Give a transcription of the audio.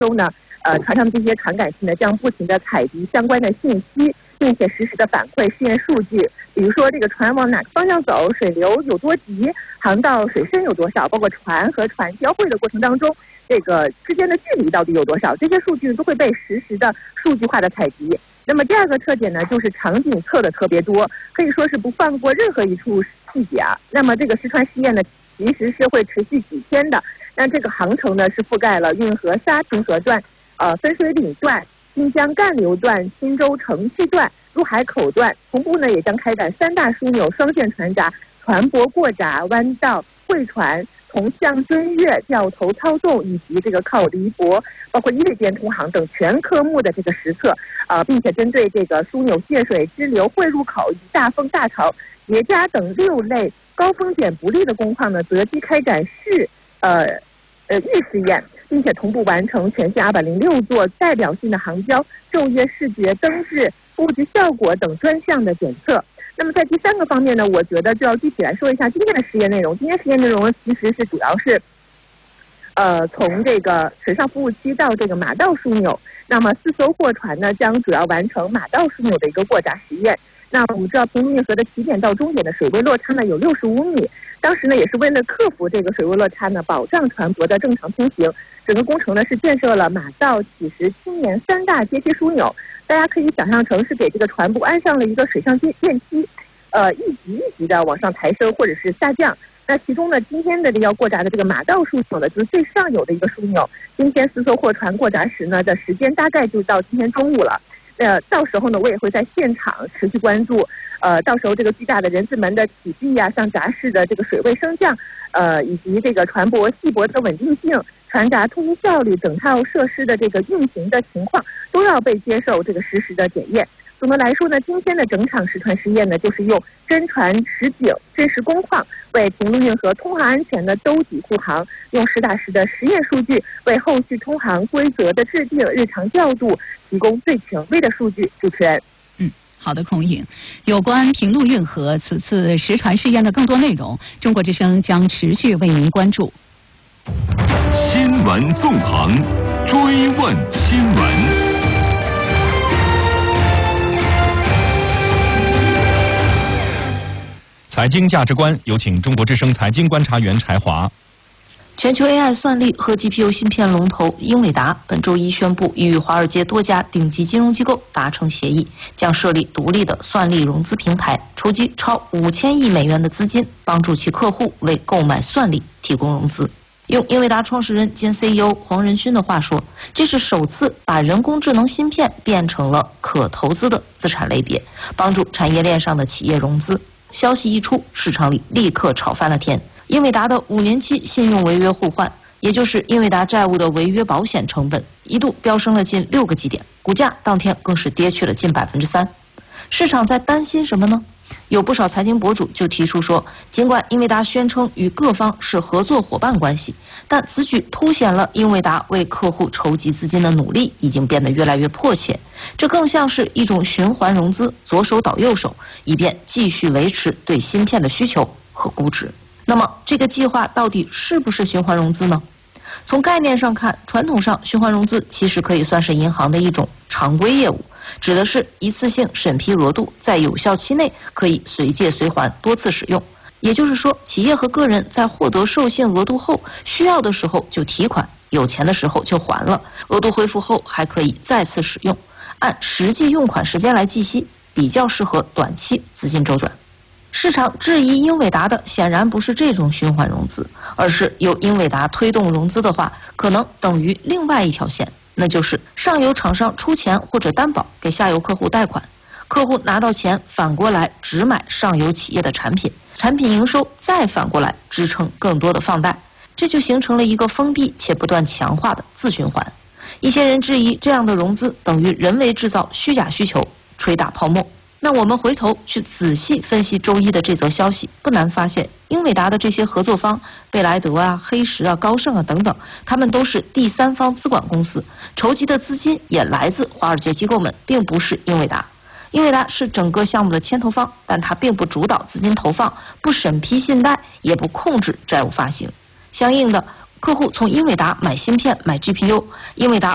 呢，船上的这些传感器呢将不停地采集相关的信息，并且实时的反馈试验数据，比如说这个船往哪个方向走，水流有多急，航道水深有多少，包括船和船交汇的过程当中，这个之间的距离到底有多少，这些数据都会被实时的数据化的采集。那么第二个特点呢，就是场景测的特别多，可以说是不放过任何一处细节啊。那么这个实船试验呢，其实是会持续几天的。那这个航程呢是覆盖了运河沙平河段、分水岭段、新疆干流段、新洲城区段、入海口段，同步呢也将开展3大枢纽双线船闸、船舶过闸、弯道、会船、同向尊越、掉头操纵以及这个靠离泊，包括夜间通航等全科目的这个实测，并且针对这个枢纽泄水、支流汇入口以及大风大潮、叠加等6类高风险不利的工况呢，择机开展预试验，并且同步完成全线206座代表性的航标、昼夜视觉、灯质、布局效果等专项的检测。那么在第3个方面呢，我觉得就要具体来说一下今天的实验内容。今天实验内容其实是主要是，从这个水上服务区到这个马道枢纽，那么4艘货船呢将主要完成马道枢纽的一个过闸实验。那我们知道平陆运河的起点到终点的水位落差呢有65米，当时呢也是为了克服这个水位落差呢，保障船舶的正常通行。整个工程呢是建设了马道、起石、青年3大阶梯枢纽，大家可以想象成是给这个船舶安上了一个水上电梯，一级一级的往上抬升或者是下降。那其中呢，今天的要过闸的这个马道枢纽呢，就是最上游的一个枢纽。今天4艘货船过闸时呢的时间大概就到今天中午了。到时候呢，我也会在现场持续关注。到时候这个巨大的人字门的起闭啊，像闸室的这个水位升降，以及这个船舶系泊的稳定性、船闸通行效率、整套设施的这个运行的情况，都要被接受这个实时的检验。总的来说呢，今天的整场实船试验呢，就是用真船实景、真实工况为平陆运河通航安全的兜底护航，用实打实的实验数据为后续通航规则的制定、日常调度提供最权威的数据。主持人。 好的，孔颖，有关平陆运河此次实船试验的更多内容，中国之声将持续为您关注。 新闻纵横，追问新闻。财经价值观，有请中国之声财经观察员柴华。 全球 AI 算力和 GPU 芯片龙头英伟达本周一宣布，已与华尔街多家顶级金融机构达成协议，将设立独立的算力融资平台，筹集超5000亿美元的资金，帮助其客户为购买算力提供融资。用英伟达创始人兼 CEO 黄仁勋的话说，这是首次把人工智能芯片变成了可投资的资产类别，帮助产业链上的企业融资。消息一出，市场里立刻炒翻了天。英伟达的5年期信用违约互换，也就是英伟达债务的违约保险成本，一度飙升了近6个基点，股价当天更是跌去了近3%。市场在担心什么呢？有不少财经博主就提出说，尽管英伟达宣称与各方是合作伙伴关系，但此举凸显了英伟达为客户筹集资金的努力已经变得越来越迫切，这更像是一种循环融资，左手倒右手，以便继续维持对芯片的需求和估值。那么这个计划到底是不是循环融资呢？从概念上看，传统上循环融资其实可以算是银行的一种常规业务，指的是一次性审批额度，在有效期内可以随借随还，多次使用。也就是说，企业和个人在获得授信额度后，需要的时候就提款，有钱的时候就还了，额度恢复后还可以再次使用，按实际用款时间来计息，比较适合短期资金周转。市场质疑英伟达的显然不是这种循环融资，而是由英伟达推动融资的话，可能等于另外一条线，那就是上游厂商出钱或者担保给下游客户贷款，客户拿到钱反过来只买上游企业的产品，产品营收再反过来支撑更多的放贷，这就形成了一个封闭且不断强化的自循环。一些人质疑这样的融资等于人为制造虚假需求，吹打泡沫。那我们回头去仔细分析周一的这则消息，不难发现，英伟达的这些合作方，贝莱德啊、黑石啊、高盛啊等等，他们都是第三方资管公司，筹集的资金也来自华尔街机构们，并不是英伟达。英伟达是整个项目的牵头方，但它并不主导资金投放，不审批信贷，也不控制债务发行。相应的，客户从英伟达买芯片、买 GPU， 英伟达